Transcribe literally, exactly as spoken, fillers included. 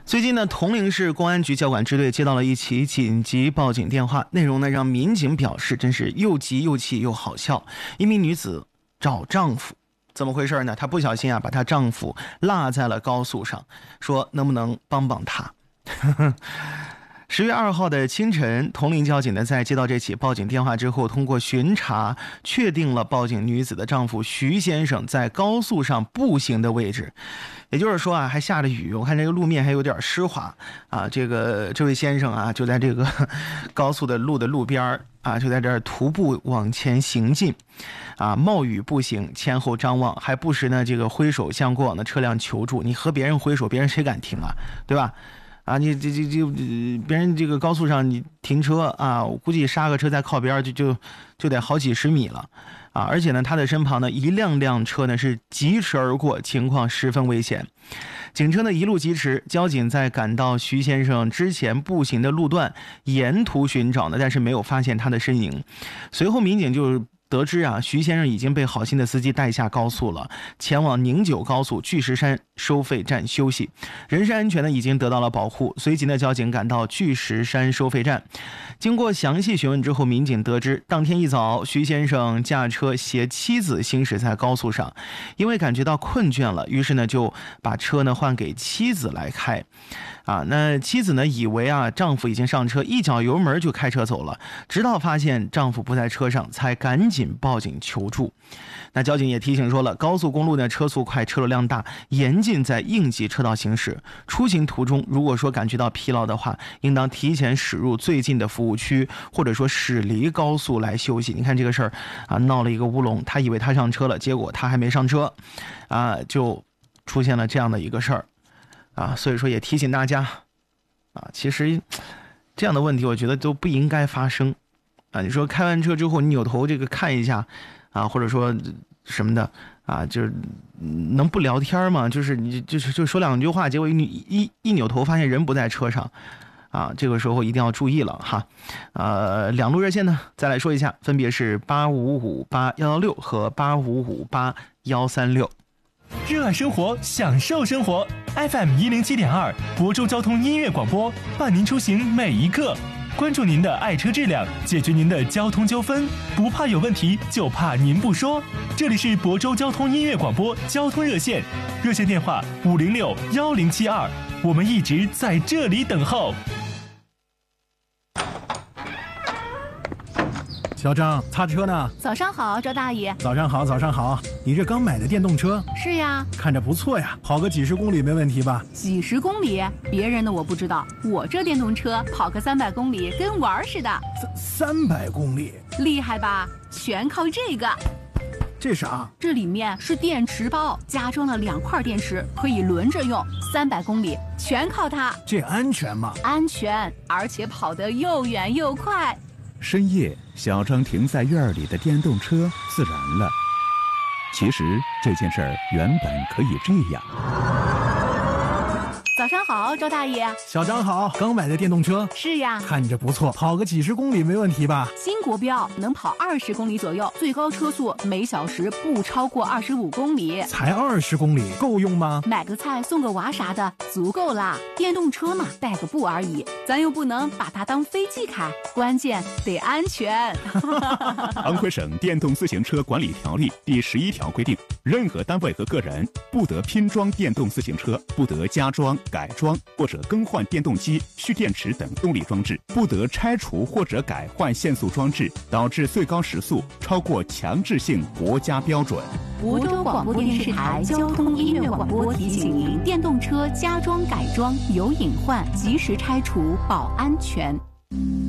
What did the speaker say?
最近呢，铜陵市公安局交管支队接到了一起紧急报警电话，内容呢让民警表示真是又急又气又好笑。一名女子找丈夫，怎么回事呢？她不小心啊把她丈夫落在了高速上，说能不能帮帮她。十月二号的清晨，铜陵交警呢在接到这起报警电话之后，通过巡查确定了报警女子的丈夫徐先生在高速上步行的位置。也就是说啊，还下着雨，我看这个路面还有点湿滑啊。这个这位先生啊，就在这个高速的路的路边啊，就在这儿徒步往前行进，啊，冒雨步行，前后张望，还不时呢这个挥手向过往的车辆求助。你和别人挥手，别人谁敢停啊，对吧？啊，你这这这别人这个高速上你停车啊，我估计刹个车在靠边就就就得好几十米了啊！而且呢，他的身旁呢一辆辆车呢是疾驰而过，情况十分危险。警车呢一路疾驰，交警在赶到徐先生之前步行的路段，沿途寻找呢，但是没有发现他的身影。随后民警就得知啊，徐先生已经被好心的司机带下高速了，前往宁九高速巨石山收费站休息，人身安全呢已经得到了保护。随即呢，交警赶到巨石山收费站，经过详细询问之后，民警得知，当天一早，徐先生驾车携妻子行驶在高速上，因为感觉到困倦了，于是呢就把车呢换给妻子来开。啊，那妻子呢以为啊丈夫已经上车，一脚油门就开车走了，直到发现丈夫不在车上，才赶紧报警求助。那交警也提醒说了，高速公路呢车速快，车流量大，严禁在应急车道行驶。出行途中如果说感觉到疲劳的话，应当提前驶入最近的服务区，或者说驶离高速来休息。你看这个事儿啊，闹了一个乌龙，他以为他上车了，结果他还没上车，啊，就出现了这样的一个事儿。啊，所以说也提醒大家，啊，其实这样的问题我觉得都不应该发生，啊，你说开完车之后你扭头这个看一下，啊，或者说什么的，啊，就是能不聊天吗？就是你就是就说两句话，结果一一一扭头发现人不在车上，啊，这个时候一定要注意了哈。呃，两路热线呢，再来说一下，分别是八五五八幺幺六和八五五八幺三六。 热爱生活，享受生活。F M 一零七点二，亳州交通音乐广播，伴您出行每一刻。关注您的爱车质量，解决您的交通纠纷，不怕有问题，就怕您不说。这里是亳州交通音乐广播交通热线，热线电话五零六幺零七二，我们一直在这里等候。 小张，擦车呢？ 早上好，赵大爷。 早上好，早上好。你这刚买的电动车？ 是呀。 看着不错呀，跑个几十公里没问题吧？ 几十公里？别人的我不知道，我这电动车跑个三百公里跟玩似的。 三三百公里？ 厉害吧？全靠这个。 这啥？ 这里面是电池包，加装了两块电池，可以轮着用。三百公里全靠它。 这安全吗？ 安全，而且跑得又远又快。 深夜，小张停在院里的电动车自燃了。其实这件事儿原本可以这样。 早上好，周大爷。 小张好，刚买的电动车？ 是呀。 看着不错，跑个几十公里没问题吧？ 新国标，能跑二十公里左右，最高车速每小时不超过二十五公里。 才二十公里，够用吗？ 买个菜送个娃啥的，足够啦。电动车嘛，带个步而已，咱又不能把它当飞机开，关键得安全。 安徽省电动自行车管理条例第十一条规定，任何单位和个人不得拼装电动自行车，不得加装、改装或者更换电动机、蓄电池等动力装置，不得拆除或者改换限速装置，导致最高时速超过强制性国家标准。 亳州广播电视台交通音乐广播提醒您：电动车加装改装有隐患，及时拆除保安全。